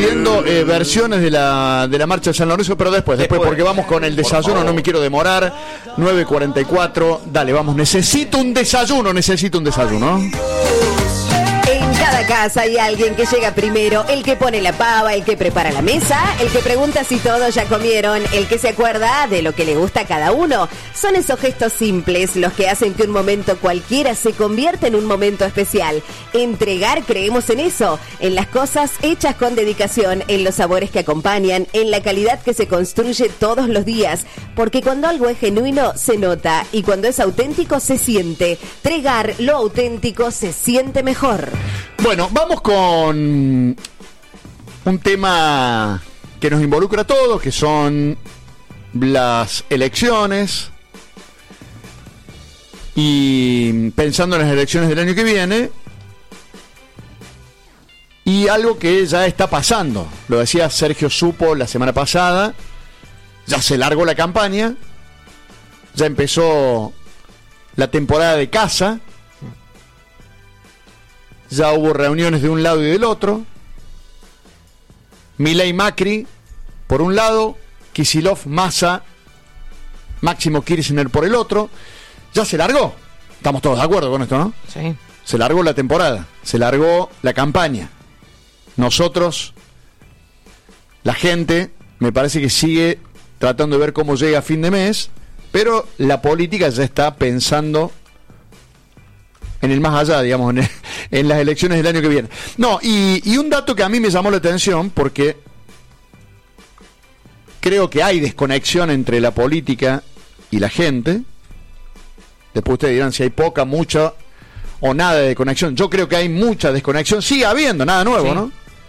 pidiendo versiones de la marcha de San Lorenzo, pero después, porque vamos con el desayuno, no me quiero demorar. 9:44, dale, vamos, necesito un desayuno. En cada casa hay alguien que llega primero, el que pone la pava, el que prepara la mesa, el que pregunta si todos ya comieron, el que se acuerda de lo que le gusta a cada uno. Son esos gestos simples los que hacen que un momento cualquiera se convierta en un momento especial. Entregar, creemos en eso, en las cosas hechas con dedicación, en los sabores que acompañan, en la calidad que se construye todos los días, porque cuando algo es genuino se nota y cuando es auténtico se siente. Tregar lo auténtico se siente mejor. Bueno, vamos con un tema que nos involucra a todos, que son las elecciones. Y pensando en las elecciones del año que viene, y algo que ya está pasando, lo decía Sergio Supo la semana pasada, ya se largó la campaña, ya empezó la temporada de caza, ya hubo reuniones de un lado y del otro, Milei Macri por un lado, Kicillof, Massa, Máximo Kirchner por el otro. Ya se largó, estamos todos de acuerdo con esto, ¿no? Sí. Se largó la temporada, se largó la campaña. Nosotros, la gente, me parece que sigue tratando de ver cómo llega a fin de mes, pero la política ya está pensando en el más allá, digamos, en las elecciones del año que viene. No, y un dato que a mí me llamó la atención, porque creo que hay desconexión entre la política y la gente. Después ustedes dirán si hay poca, mucha o nada de desconexión. Yo creo que hay mucha desconexión. Sigue habiendo, nada nuevo, sí, ¿no?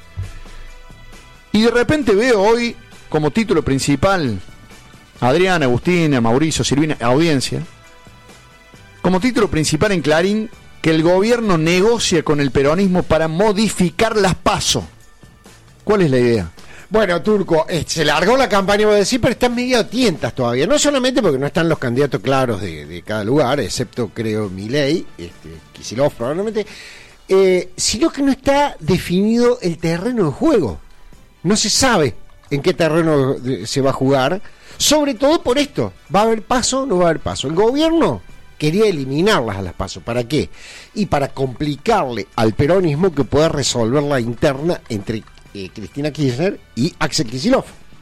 Y de repente veo hoy como título principal Adriana, Agustina, Mauricio, Silvina, audiencia, como título principal en Clarín, que el gobierno negocia con el peronismo para modificar las PASO. ¿Cuál es la idea? Bueno, Turco, se largó la campaña, voy a decir, pero están medio a tientas todavía. No solamente porque no están los candidatos claros de cada lugar, excepto, creo, Milei, Kicillof probablemente, sino que no está definido el terreno de juego. No se sabe en qué terreno se va a jugar, sobre todo por esto. ¿Va a haber PASO o no va a haber PASO? El gobierno quería eliminarlas a las PASO. ¿Para qué? Y para complicarle al peronismo que pueda resolver la interna entre Cristina Kirchner y Axel Kicillof.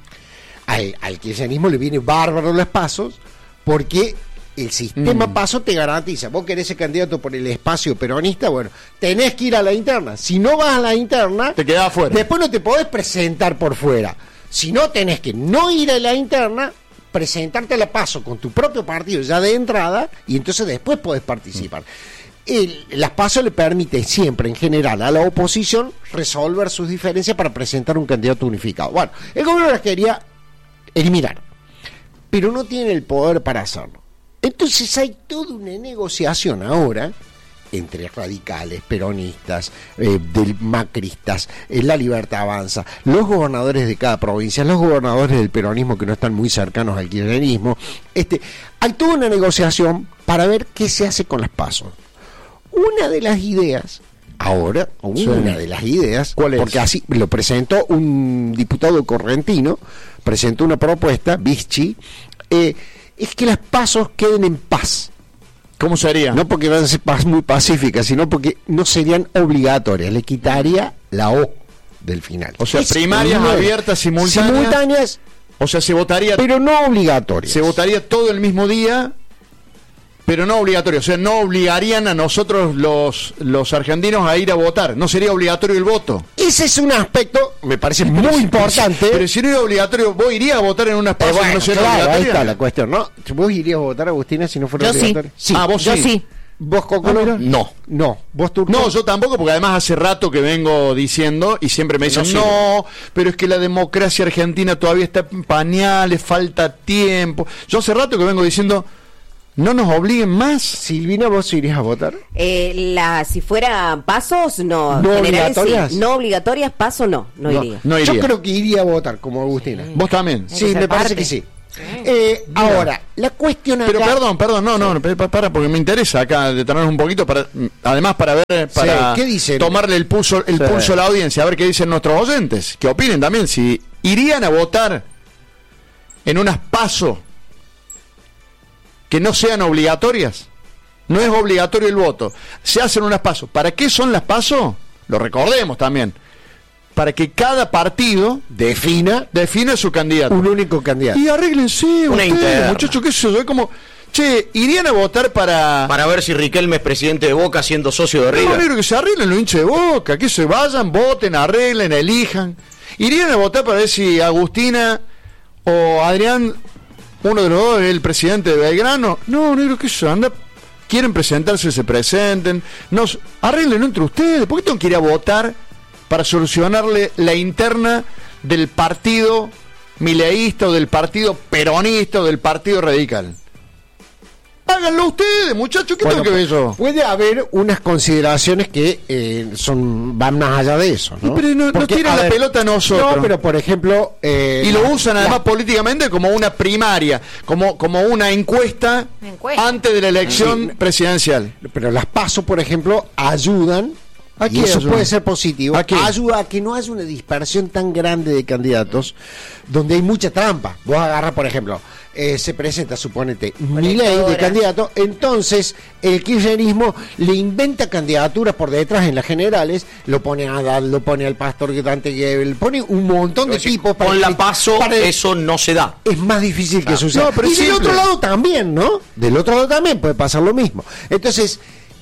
Al kirchnerismo le viene bárbaro las PASOs porque el sistema PASO te garantiza, vos querés ser candidato por el espacio peronista, bueno, tenés que ir a la interna. Si no vas a la interna, te quedás afuera. Después no te podés presentar por fuera. Si no, tenés que no ir a la interna, presentarte a la PASO con tu propio partido ya de entrada y entonces después podés participar. Las PASO le permite siempre, en general, a la oposición resolver sus diferencias para presentar un candidato unificado. Bueno, el gobierno las quería eliminar, pero no tiene el poder para hacerlo. Entonces hay toda una negociación ahora entre radicales, peronistas, macristas, La Libertad Avanza, los gobernadores de cada provincia, los gobernadores del peronismo que no están muy cercanos al kirchnerismo. Hay toda una negociación para ver qué se hace con las PASO. Una de las ideas, ahora, una de las ideas, ¿cuál es? Porque así lo presentó un diputado correntino, presentó una propuesta, Vichy, es que las PASO queden en paz. ¿Cómo sería? No porque van a ser muy pacíficas, sino porque no serían obligatorias, le quitaría la O del final. O sea, primarias abiertas, simultáneas. O sea, se votaría, pero no obligatorias. Se votaría todo el mismo día, pero no obligatorio. O sea, no obligarían a nosotros los argentinos a ir a votar. No sería obligatorio el voto. Ese es un aspecto, me parece muy importante. Pero si no era obligatorio, ¿vos irías a votar en unas PASO que no sería obligatoria? Ahí está la cuestión, ¿no? ¿Vos irías a votar, Agustina, si no fuera obligatorio? Sí. Ah, vos yo sí. Sí. ¿Vos, Coco? No. ¿Vos, Turco? No, yo tampoco, porque además hace rato que vengo diciendo y siempre me dicen, no, pero es que la democracia argentina todavía está en pañales, falta tiempo. Yo hace rato que vengo diciendo, no nos obliguen más. Silvina, ¿vos irías a votar? Si fuera PASOs, no. ¿No obligatorias? Sí. No obligatorias, PASO no iría. No iría. Yo creo que iría a votar, como Agustina. ¿Vos también? Sí, me parece que sí. Ahora, la cuestión acá... Pero perdón, para, porque me interesa acá detenernos un poquito, además para ver, para ¿qué dicen? Tomarle el pulso a la audiencia, a ver qué dicen nuestros oyentes, que opinen también, si irían a votar en unas PASO que no sean obligatorias. No es obligatorio el voto, se hacen unas PASO. ¿Para qué son las PASO? Lo recordemos también. Para que cada partido defina su candidato. Un único candidato. Y arréglense ustedes, muchachos, qué sé yo, es como, irían a votar para ver si Riquelme es presidente de Boca siendo socio de River. No, negro, que se arreglen los hinchas de Boca, que se vayan, voten, arreglen, elijan. Irían a votar para ver si Agustina o Adrián, uno de los dos, es el presidente de Belgrano. No, negro, qué sé yo, quieren presentarse, se presenten. Arréglenlo entre ustedes. ¿Por qué tengo que ir a votar para solucionarle la interna del partido mileísta o del partido peronista o del partido radical? Háganlo ustedes, muchachos, ¿qué tengo que ver yo? Puede haber unas consideraciones que van más allá de eso, ¿no? Pero no tiran la pelota a nosotros. No, pero por ejemplo... y lo usan además políticamente como una primaria, como una encuesta antes de la elección presidencial. Pero las PASO, por ejemplo, ayudan... Y eso puede ser positivo. Ayuda a que no haya una dispersión tan grande de candidatos donde hay mucha trampa. Vos agarras, por ejemplo, se presenta, suponete, Milei de candidato, entonces el kirchnerismo le inventa candidaturas por detrás en las generales, lo pone a Haddad, lo pone al Pastor Dante Gebel, pone un montón de tipos. Con la PASO eso no se da. Es más difícil que suceda. No, y del otro lado también, ¿no? Del otro lado también puede pasar lo mismo. Entonces...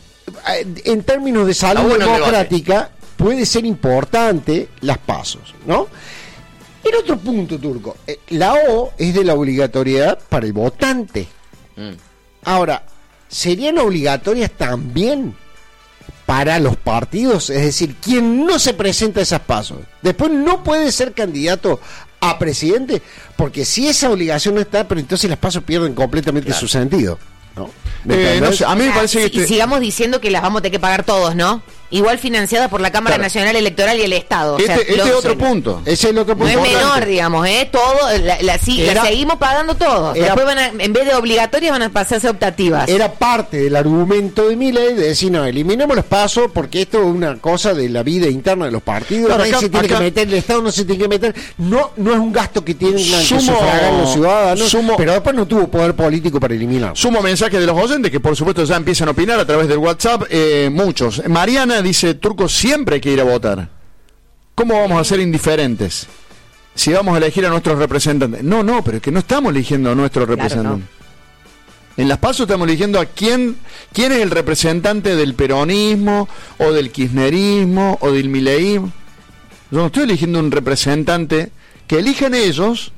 en términos de salud democrática puede ser importante las PASOs, ¿no? El otro punto, Turco, la O es de la obligatoriedad para el votante. Ahora, ¿serían obligatorias también para los partidos? Es decir, quien no se presenta a esas PASOs después no puede ser candidato a presidente, porque si esa obligación no está, pero entonces las PASOs pierden completamente su sentido, ¿no? No sé, a mí me parece que... Y sigamos diciendo que las vamos a tener que pagar todos, ¿no? Igual financiadas por la Cámara Nacional Electoral y el Estado. Este es otro punto. Ese es el otro punto. No es menor, digamos, todo, la seguimos pagando todos. Después en vez de obligatorias van a pasar a ser optativas. Era parte del argumento de Milei de decir, no, eliminemos los PASO porque esto es una cosa de la vida interna de los partidos. Claro, acá, se tiene que meter, el Estado no se tiene que meter. No es un gasto que tienen que sufragar los ciudadanos, pero después no tuvo poder político para eliminarlo. Sumo mensaje de los oyentes que por supuesto ya empiezan a opinar a través del WhatsApp, muchos. Mariana dice, Turco, siempre hay que ir a votar. ¿Cómo vamos a ser indiferentes si vamos a elegir a nuestros representantes? No, pero es que no estamos eligiendo a nuestros representantes. No. En las PASO estamos eligiendo a quién es el representante del peronismo o del kirchnerismo o del mileísmo. Yo no estoy eligiendo un representante que elijan ellos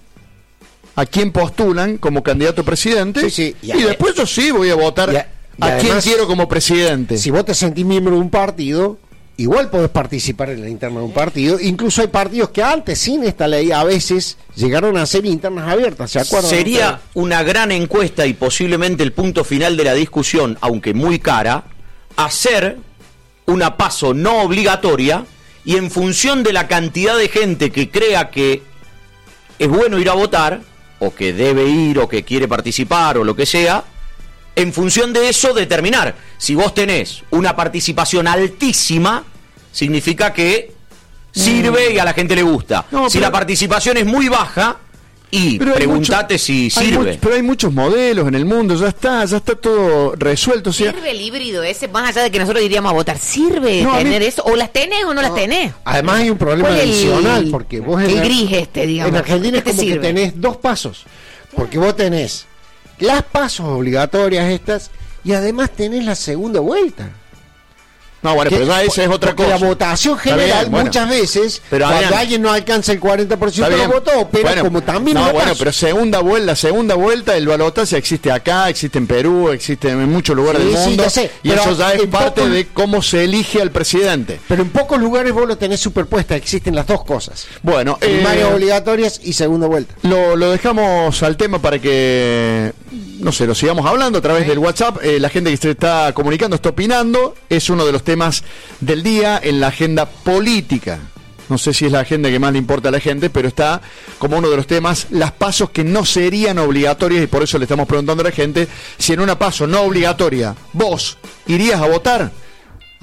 a quién postulan como candidato a presidente, y después yo sí voy a votar a quién quiero como presidente. Si vos te sentís miembro de un partido, igual podés participar en la interna de un partido. Incluso hay partidos que antes, sin esta ley, a veces llegaron a ser internas abiertas, ¿se acuerdan? Sería una gran encuesta y posiblemente el punto final de la discusión, aunque muy cara, hacer una PASO no obligatoria y en función de la cantidad de gente que crea que es bueno ir a votar, o que debe ir, o que quiere participar, o lo que sea, en función de eso determinar. Si vos tenés una participación altísima, significa que sirve y a la gente le gusta. Si la participación es muy baja, preguntate si sirve. Pero hay muchos modelos en el mundo, ya está todo resuelto. ¿Sirve el híbrido ese? Más allá de que nosotros iríamos a votar, ¿sirve tener eso? ¿O las tenés o no las tenés? Además hay un problema adicional, porque vos el gris digamos. En Argentina es como que tenés dos pasos, porque vos tenés las PASOs obligatorias estas y además tenés la segunda vuelta. No, bueno, pero ya esa es otra cosa. La votación general, muchas veces, cuando alguien no alcanza el 40% de los votos, pero como también pero segunda vuelta, el balotaje existe acá, existe en Perú, existe en muchos lugares del mundo, y eso ya es parte de cómo se elige al presidente. Pero en pocos lugares vos lo tenés superpuesta, existen las dos cosas. Bueno, primarias obligatorias y segunda vuelta. Lo dejamos al tema para que, no sé, lo sigamos hablando a través del WhatsApp. La gente que se está comunicando está opinando, es uno de los temas del día en la agenda política no sé si es la agenda que más le importa a la gente, pero está como uno de los temas, las pasos que no serían obligatorias, y por eso le estamos preguntando a la gente si en una paso no obligatoria vos irías a votar.